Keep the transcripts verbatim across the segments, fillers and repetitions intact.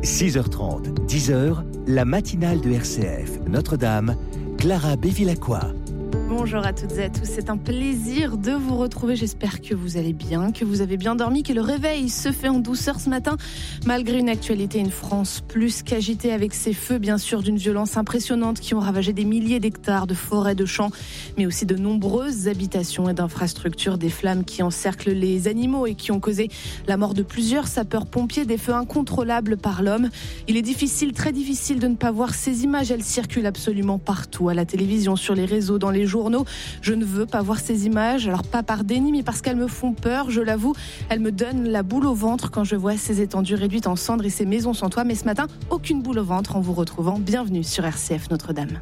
six heures trente, dix heures, la matinale de R C F Notre-Dame, Clara Bévilacqua. Bonjour à toutes et à tous, c'est un plaisir de vous retrouver. J'espère que vous allez bien, que vous avez bien dormi, que le réveil se fait en douceur ce matin. Malgré une actualité, une France plus qu'agitée avec ces feux, bien sûr, d'une violence impressionnante qui ont ravagé des milliers d'hectares de forêts, de champs, mais aussi de nombreuses habitations et d'infrastructures. Des flammes qui encerclent les animaux et qui ont causé la mort de plusieurs sapeurs-pompiers. Des feux incontrôlables par l'homme. Il est difficile, très difficile de ne pas voir ces images. Elles circulent absolument partout, à la télévision, sur les réseaux, dans les journaux. Je ne veux pas voir ces images, alors pas par déni, mais parce qu'elles me font peur, je l'avoue. Elles me donnent la boule au ventre quand je vois ces étendues réduites en cendres et ces maisons sans toit. Mais ce matin, aucune boule au ventre en vous retrouvant. Bienvenue sur R C F Notre-Dame.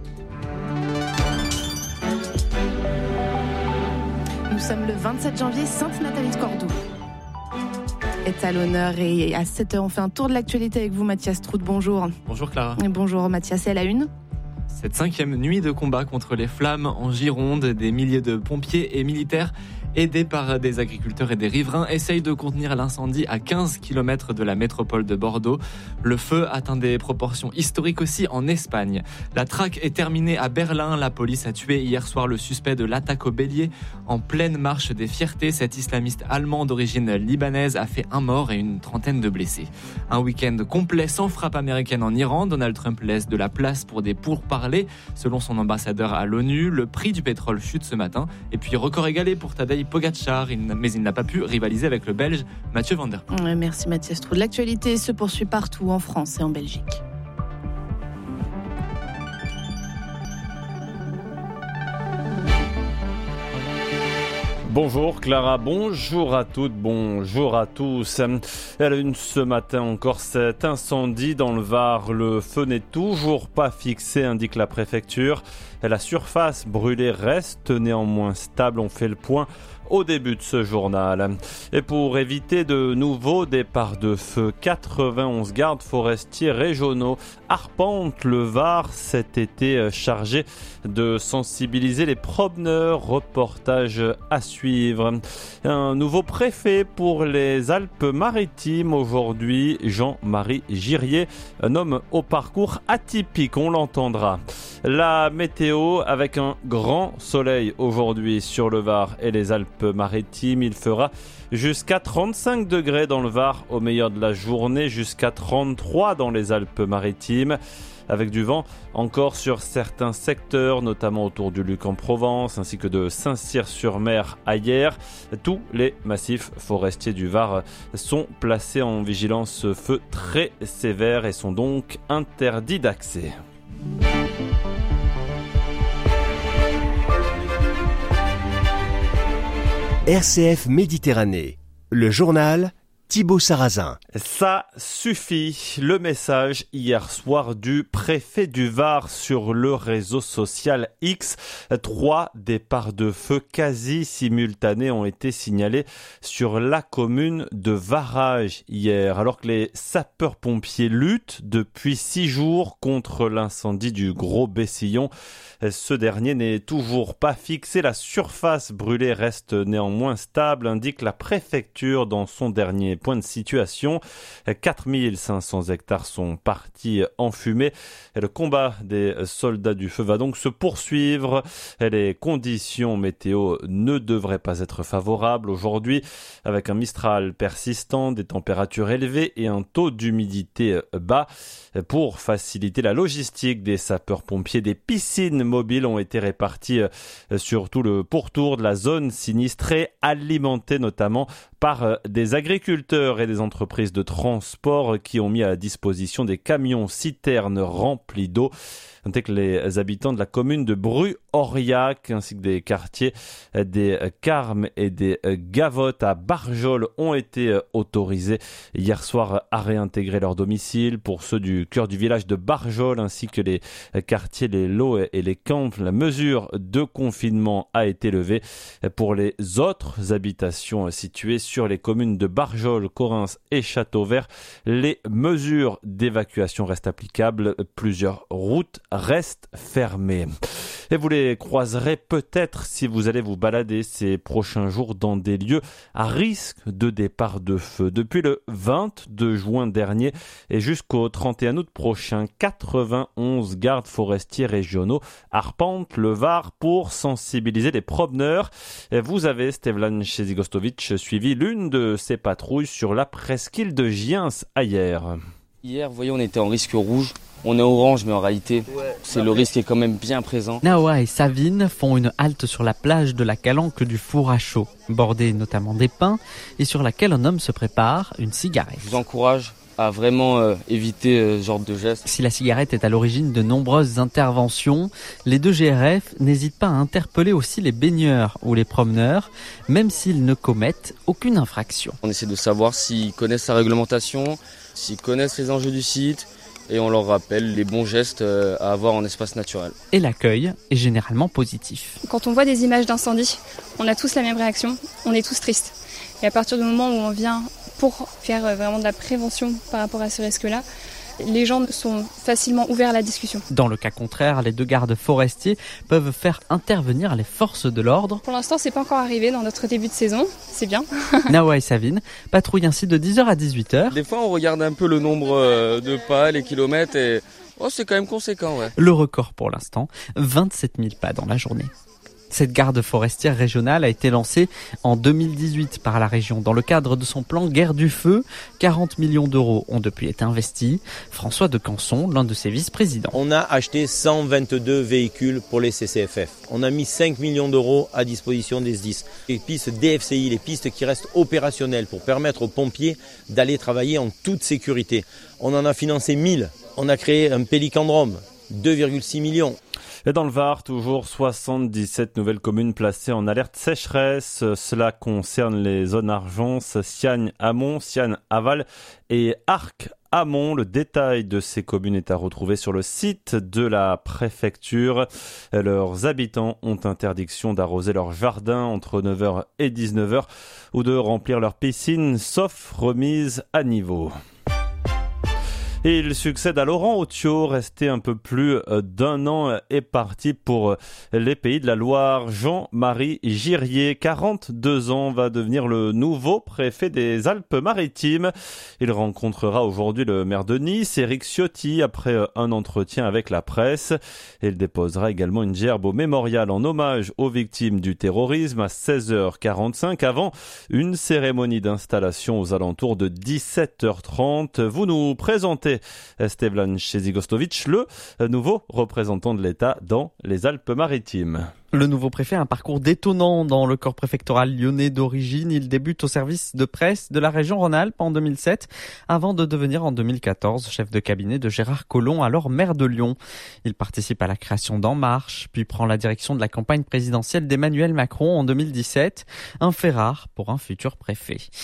Nous sommes le vingt-sept janvier, Sainte Nathalie de Cordoue est à l'honneur, et à sept heures, on fait un tour de l'actualité avec vous, Mathias Trout. Bonjour. Bonjour Clara. Et bonjour Mathias, et à la une. Cette cinquième nuit de combat contre les flammes en Gironde, des milliers de pompiers et militaires aidés par des agriculteurs et des riverains essayent de contenir l'incendie à quinze kilomètres de la métropole de Bordeaux. Le feu atteint des proportions historiques aussi en Espagne. La traque est terminée à Berlin. La police a tué hier soir le suspect de l'attaque au bélier en pleine marche des fiertés. Cet islamiste allemand d'origine libanaise a fait un mort et une trentaine de blessés. Un week-end complet sans frappe américaine en Iran. Donald Trump laisse de la place pour des pourparlers. Selon son ambassadeur à l'ONU, le prix du pétrole chute ce matin. Et puis record égalé pour Tadej Pogacar, mais il n'a pas pu rivaliser avec le Belge Mathieu Van Der Poel. Merci Mathias Trout. L'actualité se poursuit partout en France et en Belgique. Bonjour Clara, bonjour à toutes, bonjour à tous. À la une ce matin encore, cet incendie dans le Var. Le feu n'est toujours pas fixé, indique la préfecture. La surface brûlée reste néanmoins stable, on fait le point au début de ce journal. Et pour éviter de nouveaux départs de feu, quatre-vingt-onze gardes forestiers régionaux arpentent le Var cet été, chargés de sensibiliser les promeneurs. Reportage à suivre. Un nouveau préfet pour les Alpes-Maritimes aujourd'hui, Jean-Marie Girier, un homme au parcours atypique, on l'entendra. La météo avec un grand soleil aujourd'hui sur le Var et les Alpes-Maritimes. Il fera jusqu'à trente-cinq degrés dans le Var au meilleur de la journée, jusqu'à trente-trois dans les Alpes-Maritimes. Avec du vent encore sur certains secteurs, notamment autour du Luc en Provence, ainsi que de Saint-Cyr-sur-Mer à Hyères. Tous les massifs forestiers du Var sont placés en vigilance feu très sévère et sont donc interdits d'accès. R C F Méditerranée, le journal Thibaut Sarrazin. Ça suffit. Le message hier soir du préfet du Var sur le réseau social X. Trois départs de feu quasi simultanés ont été signalés sur la commune de Varage hier, alors que les sapeurs-pompiers luttent depuis six jours contre l'incendie du Gros Bessillon. Ce dernier n'est toujours pas fixé. La surface brûlée reste néanmoins stable, indique la préfecture dans son dernier point de situation. quatre mille cinq cents hectares sont partis en fumée. Et le combat des soldats du feu va donc se poursuivre. Et les conditions météo ne devraient pas être favorables aujourd'hui, avec un Mistral persistant, des températures élevées et un taux d'humidité bas. Pour faciliter la logistique des sapeurs-pompiers, des piscines mobiles ont été réparties sur tout le pourtour de la zone sinistrée, alimentées notamment par des agriculteurs et des entreprises de transport qui ont mis à disposition des camions citernes remplis d'eau. Notez que les habitants de la commune de Bru-Aurillac ainsi que des quartiers des Carmes et des Gavottes à Barjol ont été autorisés hier soir à réintégrer leur domicile. Pour ceux du cœur du village de Barjol ainsi que les quartiers Les Lots et les Camps, la mesure de confinement a été levée. Pour les autres habitations situées sur les communes de Barjol, Correns et Châteauvert, les mesures d'évacuation restent applicables. Plusieurs routes restent fermées. Et vous les les croiserez peut-être si vous allez vous balader ces prochains jours dans des lieux à risque de départ de feu. Depuis le vingt-deux juin dernier et jusqu'au trente et un août prochain, quatre-vingt-onze gardes forestiers régionaux arpentent le Var pour sensibiliser les promeneurs. Vous avez, Stevlan Chezigostovic, suivi l'une de ces patrouilles sur la presqu'île de Giens à hier. Hier, vous voyez, on était en risque rouge. On est orange, mais en réalité, c'est le risque qui est quand même bien présent. Nawa et Savine font une halte sur la plage de la Calanque du Four à Chaud, bordée notamment des pins, et sur laquelle un homme se prépare une cigarette. Je vous encourage à vraiment euh, éviter euh, ce genre de geste. Si la cigarette est à l'origine de nombreuses interventions, les deux G R F n'hésitent pas à interpeller aussi les baigneurs ou les promeneurs, même s'ils ne commettent aucune infraction. On essaie de savoir s'ils connaissent la réglementation, s'ils connaissent les enjeux du site, et on leur rappelle les bons gestes à avoir en espace naturel. Et l'accueil est généralement positif. Quand on voit des images d'incendie, on a tous la même réaction, on est tous tristes. Et à partir du moment où on vient pour faire vraiment de la prévention par rapport à ce risque-là, les gens sont facilement ouverts à la discussion. Dans le cas contraire, les deux gardes forestiers peuvent faire intervenir les forces de l'ordre. Pour l'instant, c'est pas encore arrivé dans notre début de saison, c'est bien. Nawa et Savine patrouillent ainsi de dix heures à dix-huit heures. Des fois, on regarde un peu le nombre de pas, les kilomètres, et oh, c'est quand même conséquent. Ouais. Le record pour l'instant, vingt-sept mille pas dans la journée. Cette garde forestière régionale a été lancée en deux mille dix-huit par la région dans le cadre de son plan Guerre du Feu. quarante millions d'euros ont depuis été investis. François de Canson, l'un de ses vice-présidents. On a acheté cent vingt-deux véhicules pour les C C F F. On a mis cinq millions d'euros à disposition des S D I S. Les pistes D F C I, les pistes qui restent opérationnelles pour permettre aux pompiers d'aller travailler en toute sécurité. On en a financé mille. On a créé un pélicandrome, deux virgule six millions. Et dans le Var, toujours soixante-dix-sept nouvelles communes placées en alerte sécheresse. Cela concerne les zones Argence, Siagne-Amont, Siagne-Aval et Arc-Amont. Le détail de ces communes est à retrouver sur le site de la préfecture. Leurs habitants ont interdiction d'arroser leur jardin entre neuf heures et dix-neuf heures ou de remplir leur piscine, sauf remise à niveau. Et il succède à Laurent Otio, resté un peu plus d'un an, est parti pour les Pays de la Loire. Jean-Marie Girier, quarante-deux ans, va devenir le nouveau préfet des Alpes-Maritimes. Il rencontrera aujourd'hui le maire de Nice, Éric Ciotti, après un entretien avec la presse. Il déposera également une gerbe au mémorial en hommage aux victimes du terrorisme à seize heures quarante-cinq, avant une cérémonie d'installation aux alentours de dix-sept heures trente. Vous nous présentez Stevlan Chezigostovic, le nouveau représentant de l'État dans les Alpes-Maritimes. Le nouveau préfet a un parcours détonnant dans le corps préfectoral lyonnais d'origine. Il débute au service de presse de la région Rhône-Alpes en deux mille sept, avant de devenir en deux mille quatorze chef de cabinet de Gérard Collomb, alors maire de Lyon. Il participe à la création d'En Marche, puis prend la direction de la campagne présidentielle d'Emmanuel Macron en deux mille dix-sept, un fait rare pour un futur préfet.